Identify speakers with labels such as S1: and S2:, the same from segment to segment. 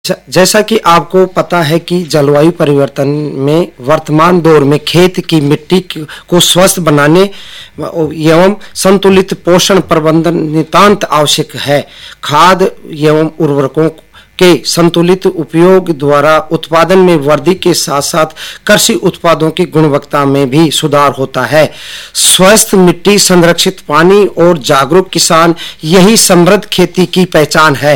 S1: जैसा कि आपको पता है कि जलवायु परिवर्तन में वर्तमान दौर में खेत की मिट्टी को स्वस्थ बनाने एवं संतुलित पोषण प्रबंधन नितांत आवश्यक है। खाद एवं उर्वरकों के संतुलित उपयोग द्वारा उत्पादन में वृद्धि के साथ साथ कृषि उत्पादों की गुणवत्ता में भी सुधार होता है। स्वस्थ मिट्टी, संरक्षित पानी और जागरूक किसान, यही समृद्ध खेती की पहचान है।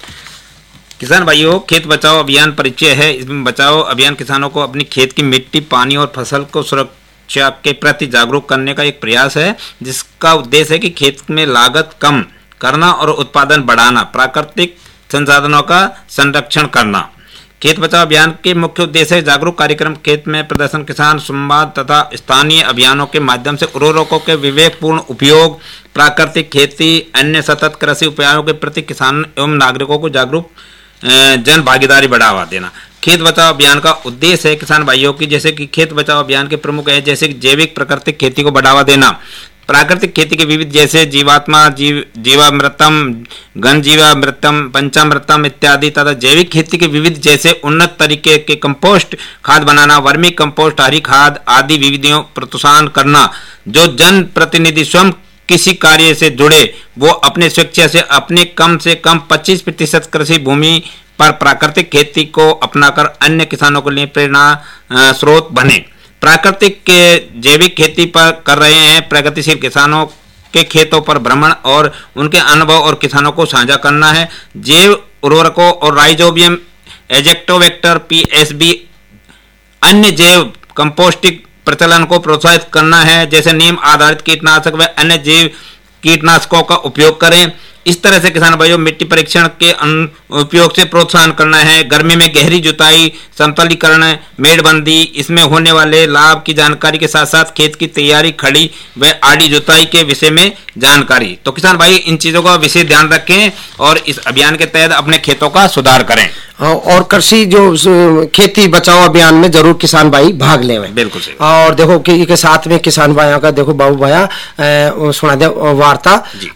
S2: किसान भाइयों, खेत बचाओ अभियान परिचय है। इसमें बचाओ अभियान किसानों को अपनी खेत की मिट्टी, पानी और फसल को सुरक्षा के प्रति जागरूक करने का एक प्रयास है, जिसका उद्देश्य है कि खेत में लागत कम करना और उत्पादन बढ़ाना, प्राकृतिक संसाधनों का संरक्षण करना। खेत बचाओ अभियान के मुख्य उद्देश्य है जागरूक कार्यक्रम, खेत में प्रदर्शन, किसान संवाद तथा स्थानीय अभियानों के माध्यम से उर्वरकों के विवेकपूर्ण उपयोग, प्राकृतिक खेती, अन्य सतत कृषि उपायों के प्रति किसान एवं नागरिकों को जागरूक जन भागीदारी बढ़ावा देना। खेत बचाओ अभियान का उद्देश्य है किसान भाइयों की, जैसे कि खेत बचाओ अभियान के प्रमुख है जैसे कि जैविक प्राकृतिक खेती को बढ़ावा देना, प्राकृतिक खेती के विविध जैसे जीवात्मा, जीवामृतम, घन जीवामृतम, पंचामृतम इत्यादि तथा जैविक खेती के विविध जैसे उन्नत तरीके के कंपोस्ट खाद बनाना, वर्मी कंपोस्ट, हरी खाद आदि विधियों प्रोत्साहन करना। जो जन प्रतिनिधि स्वयं किसी कार्य से जुड़े वो अपने स्वेच्छा से अपने कम से कम 25% कृषि भूमि पर प्राकृतिक खेती को अपनाकर अन्य किसानों के लिए प्रेरणा स्रोत बने। प्राकृतिक के जैविक खेती पर कर रहे हैं प्रगतिशील किसानों के खेतों पर भ्रमण और उनके अनुभव और किसानों को साझा करना है। जैव उर्वरकों और राइजोबियम, एजेक्टोवेक्टर, पीएसबी, अन्य जैव कंपोस्टिक प्रचलन को प्रोत्साहित करना है, जैसे नीम आधारित कीटनाशक व अन्य जैव कीटनाशकों का उपयोग करें। इस तरह से किसान भाइयों मिट्टी परीक्षण के उपयोग से प्रोत्साहन करना है। गर्मी में गहरी जुताई, समतलीकरण, मेड़बंदी, इसमें होने वाले लाभ की जानकारी के साथ साथ खेत की तैयारी, खड़ी व आड़ी जुताई के विषय में जानकारी। तो किसान भाई इन चीजों का विशेष ध्यान रखें और इस अभियान के तहत अपने खेतों का सुधार करें
S1: और कृषि जो खेती बचाओ अभियान में जरूर किसान भाई भाग लें।
S2: बिल्कुल सही।
S1: और देखो कि के साथ में किसान भाइयों का देखो बाबू भैया सुना दे वार्ता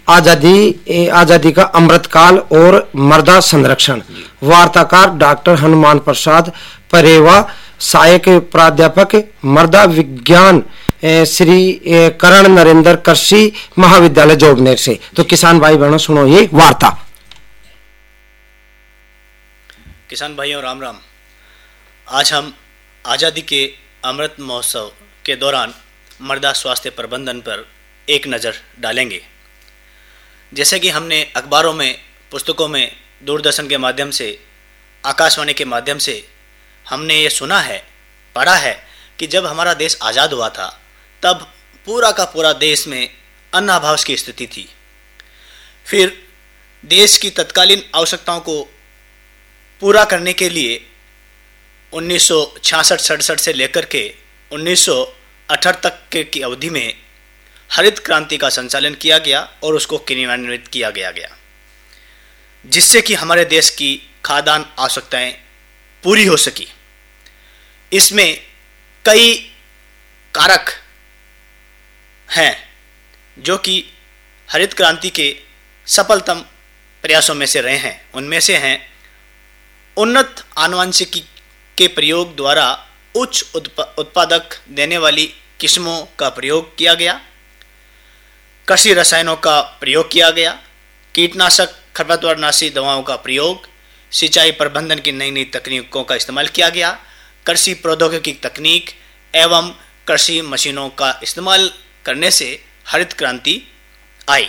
S1: आजादी का अमृतकाल और मृदा संरक्षण। वार्ताकार डॉक्टर हनुमान प्रसाद परेवा, सहायक प्राध्यापक मृदा विज्ञान श्री करण नरेंद्र कृषि महाविद्यालय जोबनेर से। तो किसान भाई बहनों सुनो ये वार्ता।
S3: किसान भाइयों राम राम। आज हम आज़ादी के अमृत महोत्सव के दौरान मृदा स्वास्थ्य प्रबंधन पर एक नज़र डालेंगे। जैसे कि हमने अखबारों में, पुस्तकों में, दूरदर्शन के माध्यम से, आकाशवाणी के माध्यम से हमने ये सुना है, पढ़ा है कि जब हमारा देश आज़ाद हुआ था तब पूरा का पूरा देश में अन्न अभाव की स्थिति थी। फिर देश की तत्कालीन आवश्यकताओं को पूरा करने के लिए 1966-67 से लेकर के 1968 तक की अवधि में हरित क्रांति का संचालन किया गया और उसको क्रियान्वित किया गया, जिससे कि हमारे देश की खाद्यान्न आवश्यकताएं पूरी हो सकी। इसमें कई कारक हैं जो कि हरित क्रांति के सफलतम प्रयासों में से रहे हैं। उनमें से हैं उन्नत आनुवंशिकी के प्रयोग द्वारा उच्च उत्पादक देने वाली किस्मों का प्रयोग किया गया, कृषि रसायनों का प्रयोग किया गया, कीटनाशक खरपतवारनाशी दवाओं का प्रयोग, सिंचाई प्रबंधन की नई नई तकनीकों का इस्तेमाल किया गया, कृषि प्रौद्योगिकी तकनीक एवं कृषि मशीनों का इस्तेमाल करने से हरित क्रांति आई।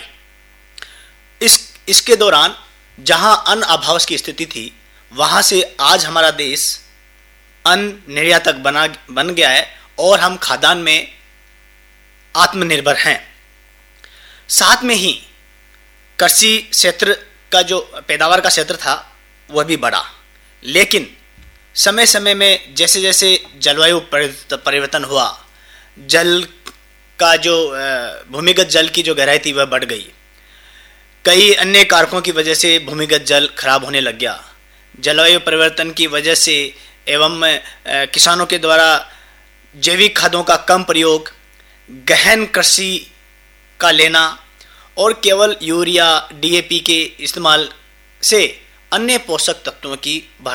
S3: इसके दौरान जहां अन्न अभाव की स्थिति थी वहां से आज हमारा देश अन्न निर्यातक बन गया है और हम खाद्यान्न में आत्मनिर्भर हैं। साथ में ही कृषि क्षेत्र का जो पैदावार का क्षेत्र था वह भी बढ़ा, लेकिन समय समय में जैसे जैसे जलवायु परिवर्तन हुआ, जल का जो भूमिगत जल की जो गहराई थी वह बढ़ गई। कई अन्य कारकों की वजह से भूमिगत जल खराब होने लग गया। जलवायु परिवर्तन की वजह से एवं किसानों के द्वारा जैविक खादों का कम प्रयोग, गहन कृषि का लेना और केवल यूरिया, डीएपी के इस्तेमाल से अन्य पोषक तत्वों की